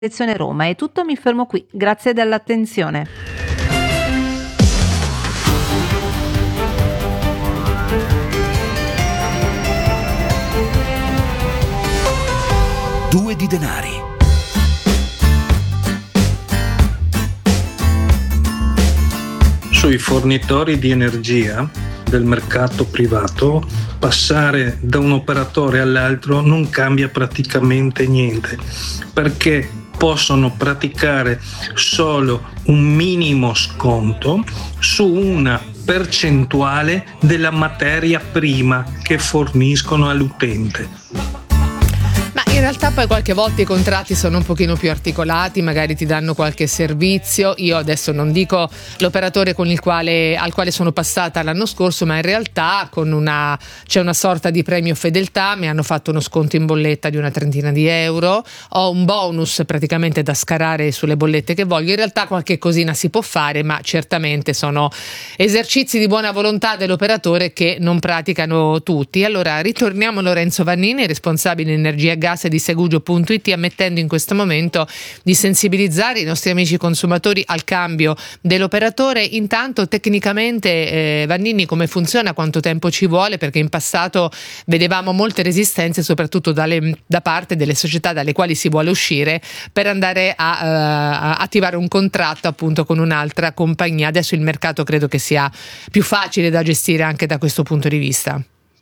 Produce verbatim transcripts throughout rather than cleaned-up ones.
Direzione Roma. È tutto, mi fermo qui. Grazie dell'attenzione. Due di denari. Sui fornitori di energia del mercato privato, passare da un operatore all'altro non cambia praticamente niente, perché possono praticare solo un minimo sconto su una percentuale della materia prima che forniscono all'utente. Ma in realtà poi qualche volta i contratti sono un pochino più articolati, magari ti danno qualche servizio. Io adesso non dico l'operatore con il quale, al quale sono passata l'anno scorso, ma in realtà con una, c'è una sorta di premio fedeltà, mi hanno fatto uno sconto in bolletta di una trentina di euro, ho un bonus praticamente da scarare sulle bollette che voglio. In realtà qualche cosina si può fare, ma certamente sono esercizi di buona volontà dell'operatore che non praticano tutti. Allora ritorniamo a Lorenzo Vannini, responsabile energia gas di Segugio punto it, ammettendo in questo momento di sensibilizzare i nostri amici consumatori al cambio dell'operatore. Intanto tecnicamente eh, Vannini, come funziona, quanto tempo ci vuole? Perché in passato vedevamo molte resistenze soprattutto dalle, da parte delle società dalle quali si vuole uscire per andare a, uh, a attivare un contratto appunto con un'altra compagnia. Adesso il mercato credo che sia più facile da gestire anche da questo punto di vista.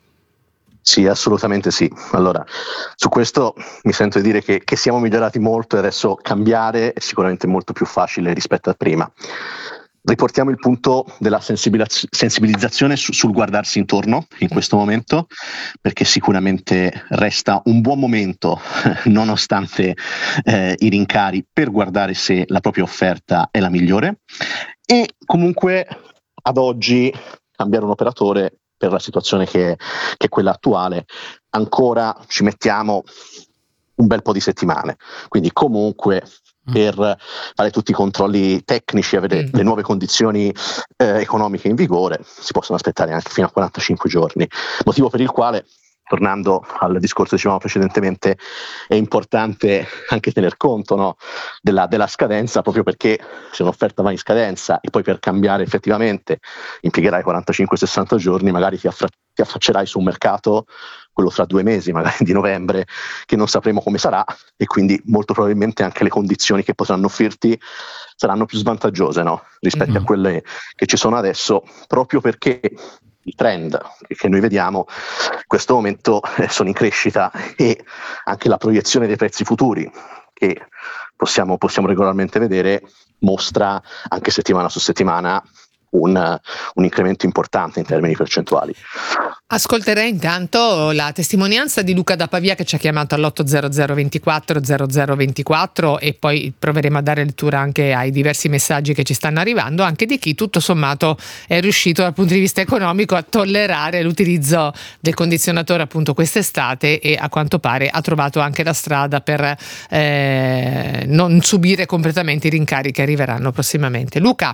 Sì, assolutamente sì. Allora, su questo mi sento di dire che, che siamo migliorati molto e adesso cambiare è sicuramente molto più facile rispetto a prima. Riportiamo il punto della sensibiliz- sensibilizzazione su, sul guardarsi intorno in questo momento, perché sicuramente resta un buon momento, nonostante eh, i rincari, per guardare se la propria offerta è la migliore e comunque ad oggi cambiare un operatore per la situazione che, che è quella attuale, ancora ci mettiamo un bel po' di settimane, quindi comunque per fare tutti i controlli tecnici, avere mm. le nuove condizioni eh, economiche in vigore, si possono aspettare anche fino a quarantacinque giorni, motivo per il quale, tornando al discorso che dicevamo precedentemente, è importante anche tener conto, no, della, della scadenza, proprio perché se un'offerta va in scadenza e poi per cambiare effettivamente impiegherai quarantacinque sessanta giorni, magari ti, affra- ti affaccerai su un mercato, quello fra due mesi, magari di novembre, che non sapremo come sarà e quindi molto probabilmente anche le condizioni che potranno offrirti saranno più svantaggiose, no, rispetto mm-hmm. a quelle che ci sono adesso, proprio perché i trend che noi vediamo in questo momento sono in crescita e anche la proiezione dei prezzi futuri che possiamo, possiamo regolarmente vedere mostra anche settimana su settimana un, un incremento importante in termini percentuali. Ascolterei intanto la testimonianza di Luca da Pavia che ci ha chiamato all'otto zero zero ventiquattro zero zero ventiquattro e poi proveremo a dare lettura anche ai diversi messaggi che ci stanno arrivando, anche di chi tutto sommato è riuscito dal punto di vista economico a tollerare l'utilizzo del condizionatore appunto quest'estate e a quanto pare ha trovato anche la strada per eh, non subire completamente i rincari che arriveranno prossimamente. Luca.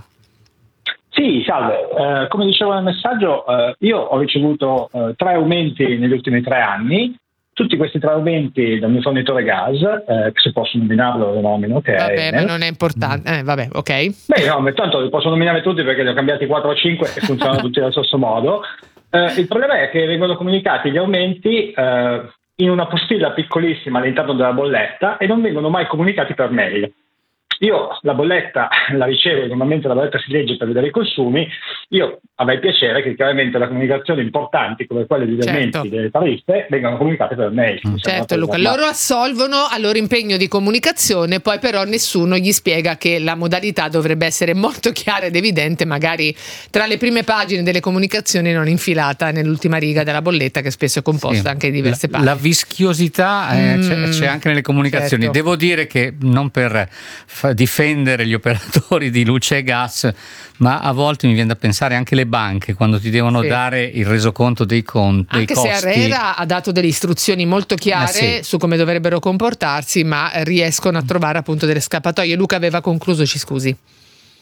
Sì, salve. Eh, come dicevo nel messaggio, eh, io ho ricevuto eh, tre aumenti negli ultimi tre anni, tutti questi tre aumenti dal mio fornitore gas, eh, che se posso nominarlo lo nomino, che vabbè, è ma non è importante, eh, vabbè, ok. Beh, no, ma tanto li posso nominare tutti perché li ho cambiati quattro o cinque e funzionano tutti allo stesso modo. Eh, il problema è che vengono comunicati gli aumenti eh, in una postilla piccolissima all'interno della bolletta e non vengono mai comunicati per mail. Io la bolletta la ricevo, normalmente la bolletta si legge per vedere i consumi, io avrei piacere che chiaramente le comunicazioni importanti come quelle degli aumenti certo. delle tariffe vengano comunicate per mail. Mm. Certo Luca, loro assolvono al loro impegno di comunicazione, poi però nessuno gli spiega che la modalità dovrebbe essere molto chiara ed evidente, magari tra le prime pagine delle comunicazioni, non infilata nell'ultima riga della bolletta che spesso è composta sì. anche di diverse la, pagine. La vischiosità eh, mm. c'è, c'è anche nelle comunicazioni, certo. Devo dire che non per difendere gli operatori di luce e gas, ma a volte mi viene da pensare anche le banche quando ti devono sì. dare il resoconto dei conti, anche dei costi. Se ARERA ha dato delle istruzioni molto chiare eh sì. su come dovrebbero comportarsi, ma riescono a trovare appunto delle scappatoie. Luca aveva concluso, ci scusi.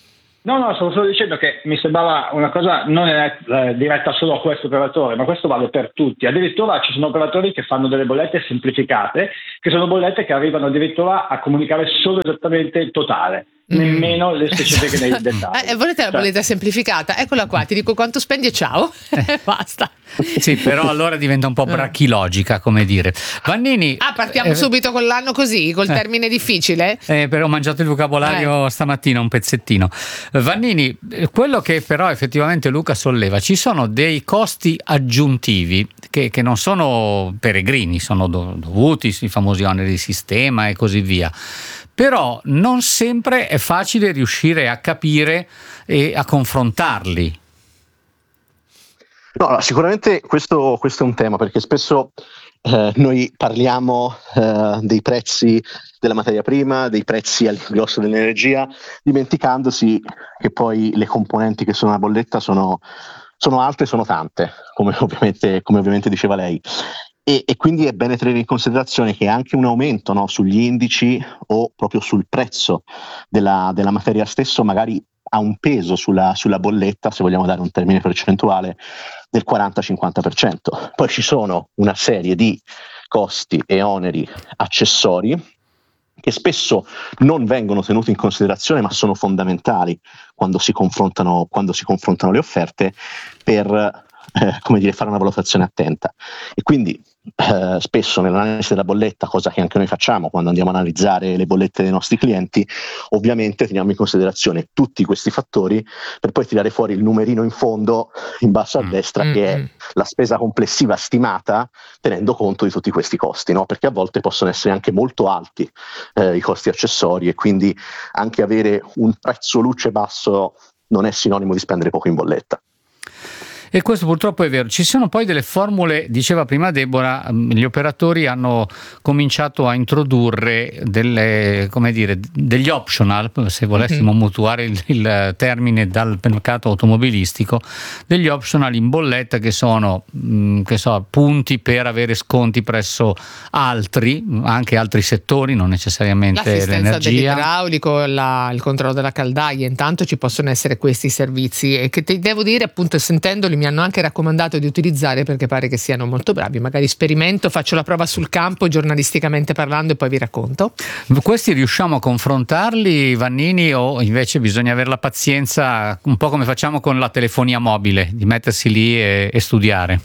No, no, stavo solo dicendo che mi sembrava una cosa non è eh, diretta solo a questo operatore, ma questo vale per tutti. Addirittura ci sono operatori che fanno delle bollette semplificate, che sono bollette che arrivano addirittura a comunicare solo esattamente il totale, mm. nemmeno le specifiche nei dettagli. Eh, volete la cioè. bolletta semplificata? Eccola qua, ti dico quanto spendi e ciao. Basta. Sì, però allora diventa un po' brachilogica, come dire. Vannini. Ah, partiamo eh, subito con l'anno così, col eh, termine difficile? Eh, però ho mangiato il vocabolario eh. stamattina, un pezzettino. Vannini, quello che però effettivamente Luca solleva, ci sono dei costi aggiuntivi che, che non sono peregrini, sono dovuti, i famosi oneri di sistema e così via. Però non sempre è facile riuscire a capire e a confrontarli. No, sicuramente questo, questo è un tema, perché spesso eh, noi parliamo eh, dei prezzi della materia prima, dei prezzi all'ingrosso dell'energia, dimenticandosi che poi le componenti che sono nella bolletta sono, sono altre, sono tante, come ovviamente, come ovviamente diceva lei. E, e quindi è bene tenere in considerazione che anche un aumento, no, sugli indici o proprio sul prezzo della, della materia stesso magari ha un peso sulla, sulla bolletta, se vogliamo dare un termine percentuale, del quaranta cinquanta per cento. Poi ci sono una serie di costi e oneri accessori che spesso non vengono tenuti in considerazione, ma sono fondamentali quando si confrontano, quando si confrontano le offerte per eh, come dire, fare una valutazione attenta. E quindi eh, spesso nell'analisi della bolletta, cosa che anche noi facciamo quando andiamo a analizzare le bollette dei nostri clienti, ovviamente teniamo in considerazione tutti questi fattori per poi tirare fuori il numerino in fondo, in basso a destra, mm, che è la spesa complessiva stimata tenendo conto di tutti questi costi, no? Perché a volte possono essere anche molto alti eh, i costi accessori, e quindi anche avere un prezzo luce basso non è sinonimo di spendere poco in bolletta. E questo purtroppo è vero. Ci sono poi delle formule, diceva prima Deborah, gli operatori hanno cominciato a introdurre delle, come dire, degli optional, se volessimo mm-hmm. mutuare il, il termine dal mercato automobilistico, degli optional in bolletta che sono mh, che so, punti per avere sconti presso altri, anche altri settori, non necessariamente l'assistenza l'energia. Dell'idraulico, la, il controllo della caldaia, intanto ci possono essere questi servizi, e che ti devo dire, appunto, sentendoli mi hanno anche raccomandato di utilizzare, perché pare che siano molto bravi. Magari sperimento, faccio la prova sul campo giornalisticamente parlando e poi vi racconto. Questi riusciamo a confrontarli, Vannini, o invece bisogna avere la pazienza, un po' come facciamo con la telefonia mobile, di mettersi lì e, e studiare?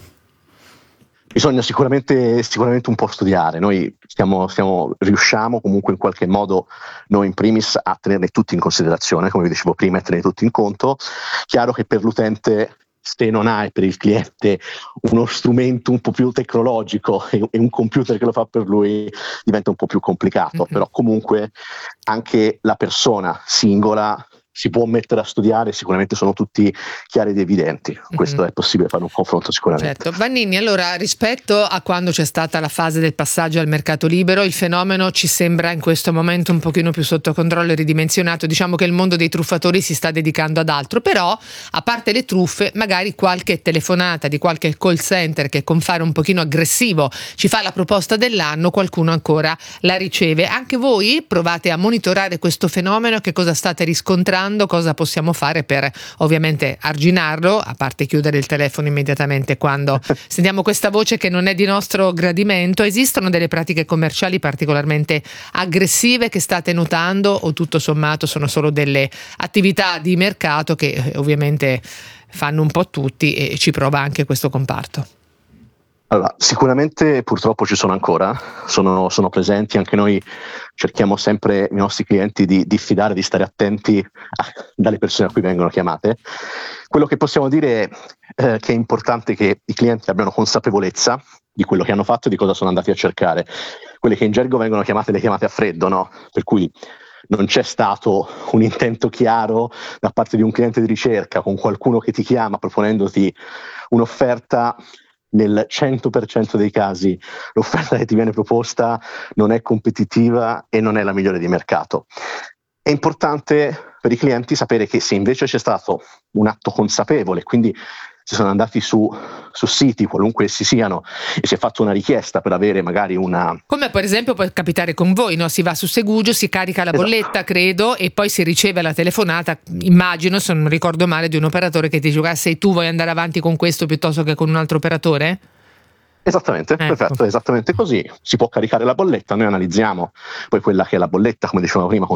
Bisogna sicuramente, sicuramente un po' studiare. Noi stiamo, stiamo, riusciamo comunque in qualche modo, noi in primis, a tenerli tutti in considerazione, come vi dicevo prima, a tenere tutti in conto. Chiaro che per l'utente, se non hai per il cliente uno strumento un po' più tecnologico e un computer che lo fa per lui, diventa un po' più complicato, mm-hmm. però comunque anche la persona singola si può mettere a studiare, sicuramente sono tutti chiari ed evidenti. Questo mm-hmm. è possibile fare un confronto sicuramente. Certo. Vannini, allora, rispetto a quando c'è stata la fase del passaggio al mercato libero, il fenomeno ci sembra in questo momento un pochino più sotto controllo e ridimensionato. Diciamo che il mondo dei truffatori si sta dedicando ad altro, però a parte le truffe, magari qualche telefonata di qualche call center che con fare un pochino aggressivo ci fa la proposta dell'anno, qualcuno ancora la riceve. Anche voi provate a monitorare questo fenomeno? Che cosa state riscontrando? Cosa possiamo fare per ovviamente arginarlo, a parte chiudere il telefono immediatamente quando sentiamo questa voce che non è di nostro gradimento? Esistono delle pratiche commerciali particolarmente aggressive che state notando, o tutto sommato sono solo delle attività di mercato che ovviamente fanno un po' tutti e ci prova anche questo comparto? Allora, sicuramente purtroppo ci sono ancora, sono, sono presenti, anche noi cerchiamo sempre i nostri clienti di diffidare, di stare attenti a, dalle persone a cui vengono chiamate. Quello che possiamo dire è eh, che è importante che i clienti abbiano consapevolezza di quello che hanno fatto e di cosa sono andati a cercare. Quelle che in gergo vengono chiamate le chiamate a freddo, no? Per cui non c'è stato un intento chiaro da parte di un cliente di ricerca con qualcuno che ti chiama proponendoti un'offerta. Nel cento per cento dei casi l'offerta che ti viene proposta non è competitiva e non è la migliore di mercato. È importante per i clienti sapere che se invece c'è stato un atto consapevole, quindi si sono andati su, su siti, qualunque essi siano, e si è fatto una richiesta per avere magari una... Come per esempio può capitare con voi, no? Si va su Segugio, si carica la Esatto. bolletta, credo, e poi si riceve la telefonata, immagino, se non ricordo male, di un operatore che ti dice: ah, sei tu, vuoi andare avanti con questo piuttosto che con un altro operatore? Esattamente, Ecco. perfetto, esattamente così. Si può caricare la bolletta, noi analizziamo poi quella che è la bolletta, come dicevamo prima, con